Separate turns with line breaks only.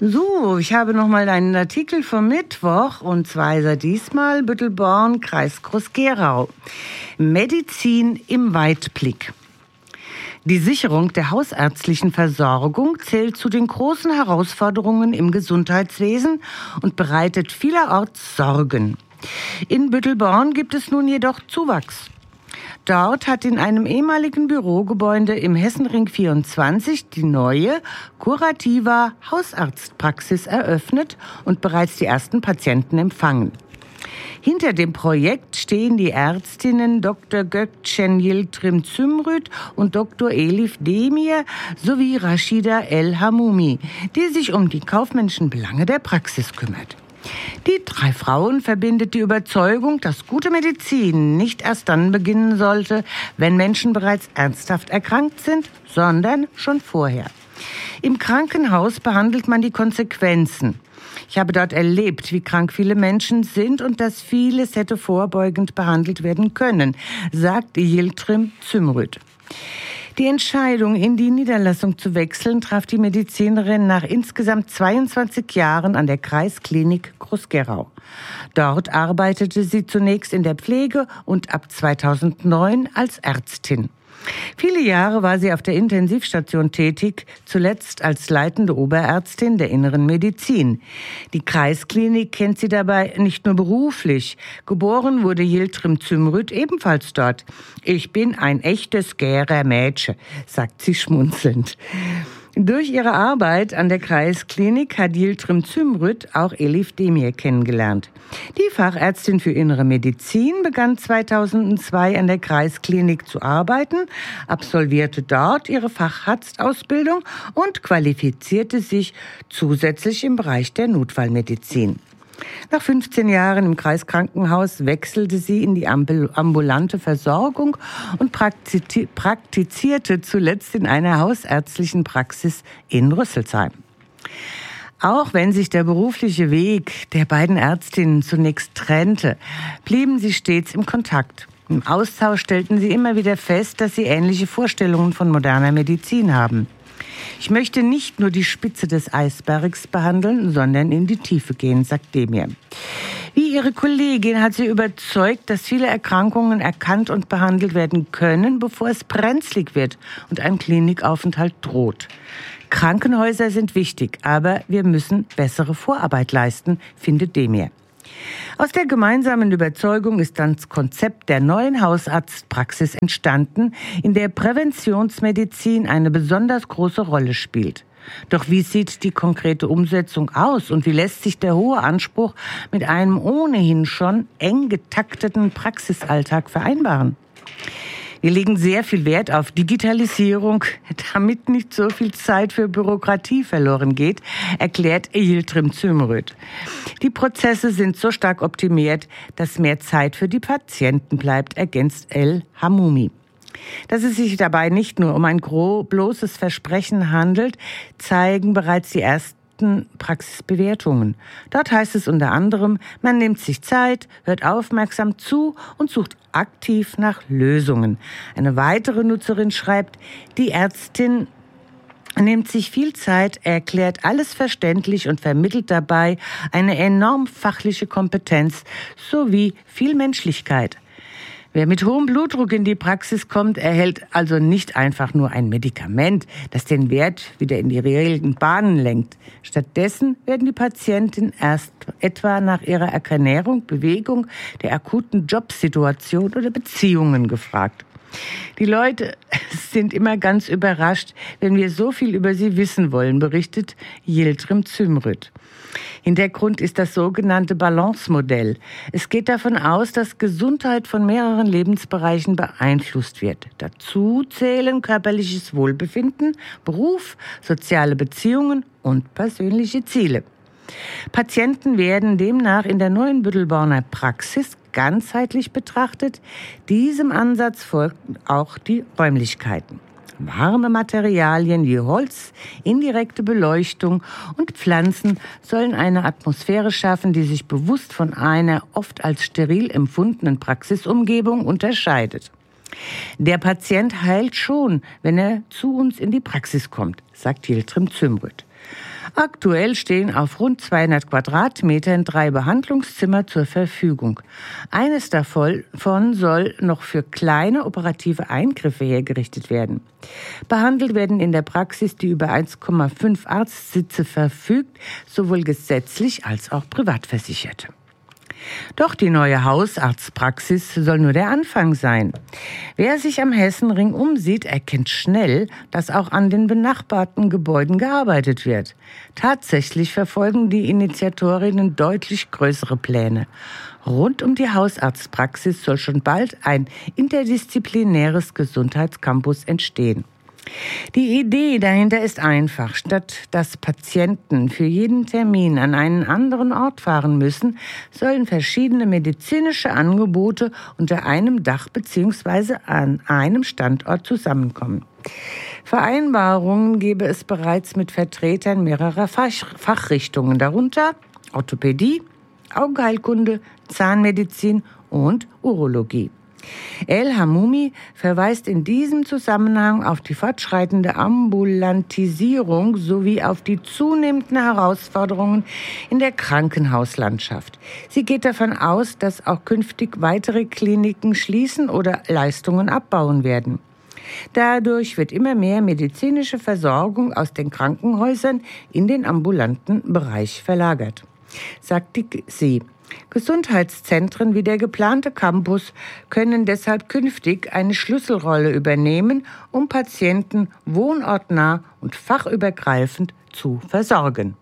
So, ich habe noch mal einen Artikel vom Mittwoch, und zwar ist er diesmal Büttelborn, Kreis Groß-Gerau. Medizin im Weitblick. Die Sicherung der hausärztlichen Versorgung zählt zu den großen Herausforderungen im Gesundheitswesen und bereitet vielerorts Sorgen. In Büttelborn gibt es nun jedoch Zuwachs. Dort hat in einem ehemaligen Bürogebäude im Hessenring 24 die neue Curativa Hausarztpraxis eröffnet und bereits die ersten Patienten empfangen. Hinter dem Projekt stehen die Ärztinnen Dr. Gökçen Yildirim Zümrüt und Dr. Elif Demir sowie Rashida El Hamoumi, die sich um die kaufmännischen Belange der Praxis kümmert. Die 3 Frauen verbindet die Überzeugung, dass gute Medizin nicht erst dann beginnen sollte, wenn Menschen bereits ernsthaft erkrankt sind, sondern schon vorher. Im Krankenhaus behandelt man die Konsequenzen. Ich habe dort erlebt, wie krank viele Menschen sind und dass vieles hätte vorbeugend behandelt werden können, sagt Yildirim Zümrüt. Die Entscheidung, in die Niederlassung zu wechseln, traf die Medizinerin nach insgesamt 22 Jahren an der Kreisklinik Groß-Gerau. Dort arbeitete sie zunächst in der Pflege und ab 2009 als Ärztin. Viele Jahre war sie auf der Intensivstation tätig, zuletzt als leitende Oberärztin der Inneren Medizin. Die Kreisklinik kennt sie dabei nicht nur beruflich. Geboren wurde Yildirim Zümrüt ebenfalls dort. Ich bin ein echtes Gärer Mädchen, sagt sie schmunzelnd. Durch ihre Arbeit an der Kreisklinik hat Yildirim Zümrüt auch Elif Demir kennengelernt. Die Fachärztin für Innere Medizin begann 2002 an der Kreisklinik zu arbeiten, absolvierte dort ihre Facharztausbildung und qualifizierte sich zusätzlich im Bereich der Notfallmedizin. Nach 15 Jahren im Kreiskrankenhaus wechselte sie in die ambulante Versorgung und praktizierte zuletzt in einer hausärztlichen Praxis in Rüsselsheim. Auch wenn sich der berufliche Weg der beiden Ärztinnen zunächst trennte, blieben sie stets im Kontakt. Im Austausch stellten sie immer wieder fest, dass sie ähnliche Vorstellungen von moderner Medizin haben. Ich möchte nicht nur die Spitze des Eisbergs behandeln, sondern in die Tiefe gehen, sagt Demir. Wie ihre Kollegin hat sie überzeugt, dass viele Erkrankungen erkannt und behandelt werden können, bevor es brenzlig wird und ein Klinikaufenthalt droht. Krankenhäuser sind wichtig, aber wir müssen bessere Vorarbeit leisten, findet Demir. Aus der gemeinsamen Überzeugung ist dann das Konzept der neuen Hausarztpraxis entstanden, in der Präventionsmedizin eine besonders große Rolle spielt. Doch wie sieht die konkrete Umsetzung aus und wie lässt sich der hohe Anspruch mit einem ohnehin schon eng getakteten Praxisalltag vereinbaren? Wir legen sehr viel Wert auf Digitalisierung, damit nicht so viel Zeit für Bürokratie verloren geht, erklärt Yildirim Zümrüt. Die Prozesse sind so stark optimiert, dass mehr Zeit für die Patienten bleibt, ergänzt El Hamoumi. Dass es sich dabei nicht nur um ein bloßes Versprechen handelt, zeigen bereits die ersten Praxisbewertungen. Dort heißt es unter anderem, man nimmt sich Zeit, hört aufmerksam zu und sucht aktiv nach Lösungen. Eine weitere Nutzerin schreibt, die Ärztin nimmt sich viel Zeit, erklärt alles verständlich und vermittelt dabei eine enorm fachliche Kompetenz sowie viel Menschlichkeit. Wer mit hohem Blutdruck in die Praxis kommt, erhält also nicht einfach nur ein Medikament, das den Wert wieder in die reellen Bahnen lenkt. Stattdessen werden die Patienten erst etwa nach ihrer Ernährung, Bewegung, der akuten Jobsituation oder Beziehungen gefragt. Die Leute sind immer ganz überrascht, wenn wir so viel über sie wissen wollen, berichtet Yildirim Zümrüt. Hintergrund ist das sogenannte Balance-Modell. Es geht davon aus, dass Gesundheit von mehreren Lebensbereichen beeinflusst wird. Dazu zählen körperliches Wohlbefinden, Beruf, soziale Beziehungen und persönliche Ziele. Patienten werden demnach in der neuen Büttelborner Praxis ganzheitlich betrachtet. Diesem Ansatz folgen auch die Räumlichkeiten. Warme Materialien wie Holz, indirekte Beleuchtung und Pflanzen sollen eine Atmosphäre schaffen, die sich bewusst von einer oft als steril empfundenen Praxisumgebung unterscheidet. Der Patient heilt schon, wenn er zu uns in die Praxis kommt, sagt Yildirim Zümrüt. Aktuell stehen auf rund 200 Quadratmetern 3 Behandlungszimmer zur Verfügung. Eines davon soll noch für kleine operative Eingriffe hergerichtet werden. Behandelt werden in der Praxis, die über 1,5 Arztsitze verfügt, sowohl gesetzlich als auch Privatversicherte. Doch die neue Hausarztpraxis soll nur der Anfang sein. Wer sich am Hessenring umsieht, erkennt schnell, dass auch an den benachbarten Gebäuden gearbeitet wird. Tatsächlich verfolgen die Initiatorinnen deutlich größere Pläne. Rund um die Hausarztpraxis soll schon bald ein interdisziplinäres Gesundheitscampus entstehen. Die Idee dahinter ist einfach. Statt dass Patienten für jeden Termin an einen anderen Ort fahren müssen, sollen verschiedene medizinische Angebote unter einem Dach bzw. an einem Standort zusammenkommen. Vereinbarungen gäbe es bereits mit Vertretern mehrerer Fachrichtungen, darunter Orthopädie, Augenheilkunde, Zahnmedizin und Urologie. El Hamoumi verweist in diesem Zusammenhang auf die fortschreitende Ambulantisierung sowie auf die zunehmenden Herausforderungen in der Krankenhauslandschaft. Sie geht davon aus, dass auch künftig weitere Kliniken schließen oder Leistungen abbauen werden. Dadurch wird immer mehr medizinische Versorgung aus den Krankenhäusern in den ambulanten Bereich verlagert, sagte sie. Gesundheitszentren wie der geplante Campus können deshalb künftig eine Schlüsselrolle übernehmen, um Patienten wohnortnah und fachübergreifend zu versorgen.